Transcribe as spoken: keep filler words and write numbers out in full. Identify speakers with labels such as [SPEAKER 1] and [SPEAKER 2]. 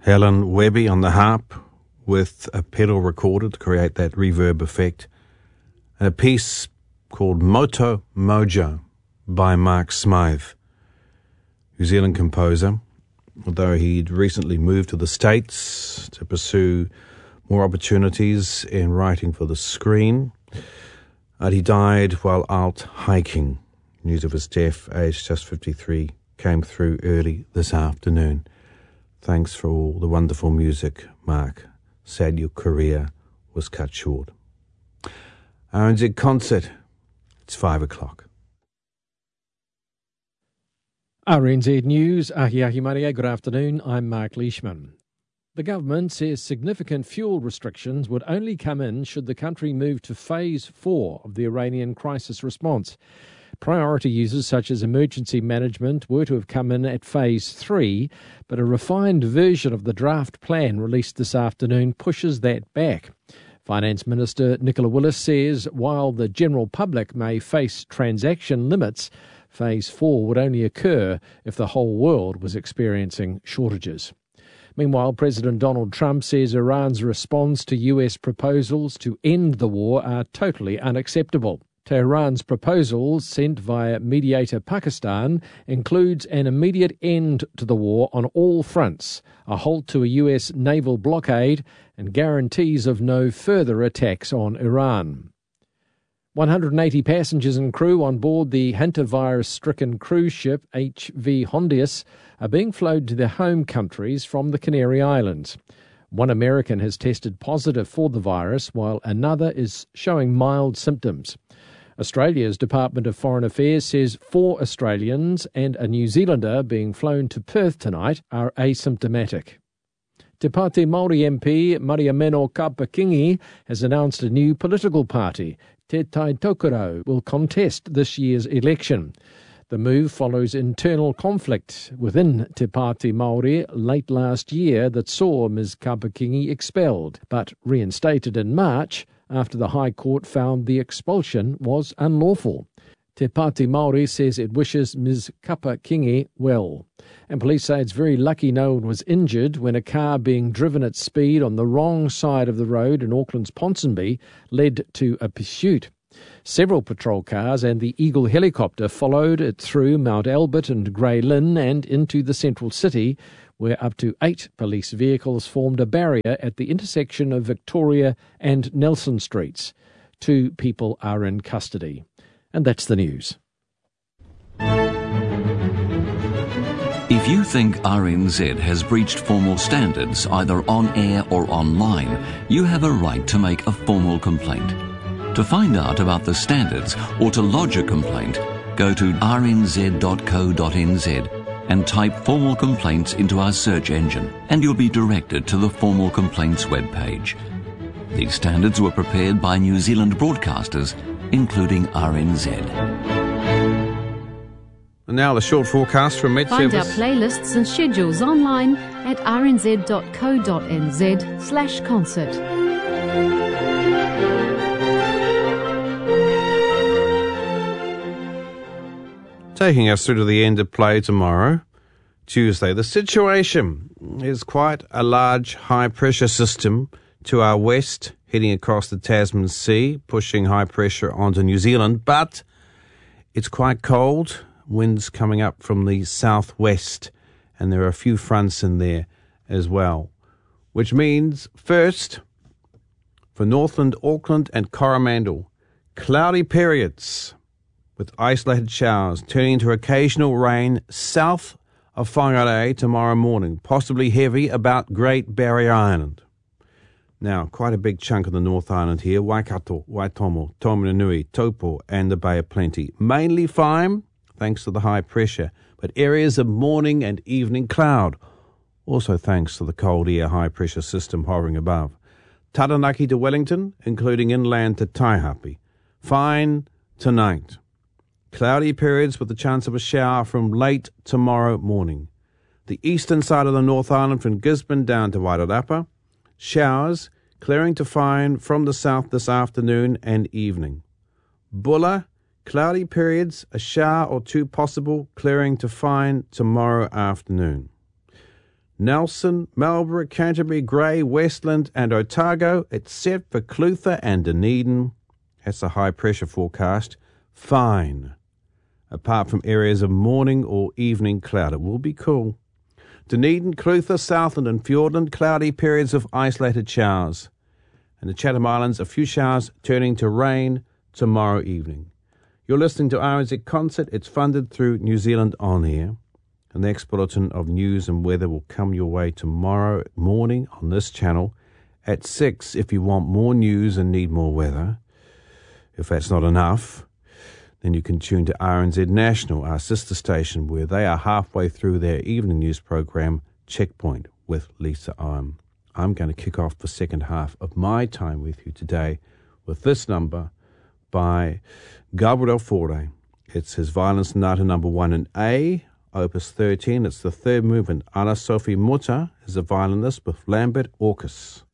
[SPEAKER 1] Helen Webby on the harp with a pedal recorder to create that reverb effect. And a piece called Moto Mojo by Mark Smythe, New Zealand composer. Although he'd recently moved to the States to pursue more opportunities in writing for the screen, and he died while out hiking. News of his death, aged just fifty-three, came through early this afternoon. Thanks for all the wonderful music, Mark. Sad your career was cut short. R N Z Concert. It's five o'clock.
[SPEAKER 2] R N Z News, Ahi Ahi Maria, good afternoon, I'm Mark Leishman. The government says significant fuel restrictions would only come in should the country move to phase four of the Iranian crisis response. Priority users such as emergency management were to have come in at phase three, but a refined version of the draft plan released this afternoon pushes that back. Finance Minister Nicola Willis says while the general public may face transaction limits, phase four would only occur if the whole world was experiencing shortages. Meanwhile, President Donald Trump says Iran's response to U S proposals to end the war are totally unacceptable. Tehran's proposals, sent via mediator Pakistan, includes an immediate end to the war on all fronts, a halt to a U S naval blockade, and guarantees of no further attacks on Iran. one hundred eighty passengers and crew on board the hantavirus-stricken cruise ship H V Hondius are being flown to their home countries from the Canary Islands. One American has tested positive for the virus, while another is showing mild symptoms. Australia's Department of Foreign Affairs says four Australians and a New Zealander being flown to Perth tonight are asymptomatic. Te Pāti Māori M P Mariameno Kapakingi has announced a new political party. Te Tai Tokerau will contest this year's election. The move follows internal conflict within Te Pāti Māori late last year that saw Miz Kapakingi expelled, but reinstated in March after the High Court found the expulsion was unlawful. Te Pāti Māori says it wishes Miz Kapakingi well. And police say it's very lucky no one was injured when a car being driven at speed on the wrong side of the road in Auckland's Ponsonby led to a pursuit. Several patrol cars and the Eagle helicopter followed it through Mount Albert and Grey Lynn and into the central city, where up to eight police vehicles formed a barrier at the intersection of Victoria and Nelson Streets. Two people are in custody. And that's the news.
[SPEAKER 3] If you think R N Z has breached formal standards either on air or online, you have a right to make a formal complaint. To find out about the standards or to lodge a complaint, go to r n z dot co dot n z and type formal complaints into our search engine, and you'll be directed to the formal complaints webpage. These standards were prepared by New Zealand broadcasters, including R N Z.
[SPEAKER 1] And now the short forecast from Met
[SPEAKER 4] Find
[SPEAKER 1] Service.
[SPEAKER 4] our playlists and schedules online at r n z dot co dot n z slash concert.
[SPEAKER 1] Taking us through to the end of play tomorrow, Tuesday. The situation is quite a large high-pressure system to our west, heading across the Tasman Sea, pushing high pressure onto New Zealand, but it's quite cold. Winds coming up from the southwest, and there are a few fronts in there as well, which means, first, for Northland, Auckland and Coromandel, cloudy periods with isolated showers turning into occasional rain south of Whangarei tomorrow morning, possibly heavy about Great Barrier Island. Now, quite a big chunk of the North Island here, Waikato, Waitomo, Taumarunui, Taupo and the Bay of Plenty. Mainly fine, thanks to the high pressure, but areas of morning and evening cloud, also thanks to the cold air high pressure system hovering above. Taranaki to Wellington, including inland to Taihape. Fine tonight. Cloudy periods with the chance of a shower from late tomorrow morning. The eastern side of the North Island from Gisborne down to Wairarapa. Showers clearing to fine from the south this afternoon and evening. Bulla, cloudy periods, a shower or two possible, clearing to fine tomorrow afternoon. Nelson, Marlborough, Canterbury, Grey, Westland and Otago. It's set for Clutha and Dunedin. That's a high-pressure forecast. Fine. Apart from areas of morning or evening cloud. It will be cool. Dunedin, Clutha, Southland and Fiordland, cloudy periods of isolated showers. And the Chatham Islands, a few showers turning to rain tomorrow evening. You're listening to R N Z Concert. It's funded through New Zealand On Air. The next bulletin of news and weather will come your way tomorrow morning on this channel at six if you want more news and need more weather. If that's not enough, then you can tune to R N Z National, our sister station, where they are halfway through their evening news program, Checkpoint with Lisa Im. I'm going to kick off the second half of my time with you today with this number by Gabriel Fauré. It's his violin sonata number one in A, Opus thirteen. It's the third movement. Ana Sophie Mutter is a violinist with Lambert Orkus.